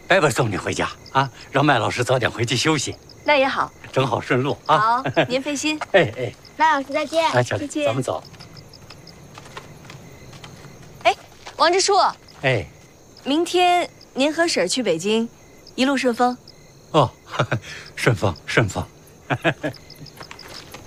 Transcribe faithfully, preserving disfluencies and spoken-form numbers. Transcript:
伯伯送你回家啊，让麦老师早点回去休息。 那也好， 正好顺路啊。 好，您费心。 哎哎， 麦老师再见。 哎，小丽， 再见咱们走。 哎，王支书， 哎， 明天您和婶儿去北京，一路顺风。 哦，呵呵顺风顺风。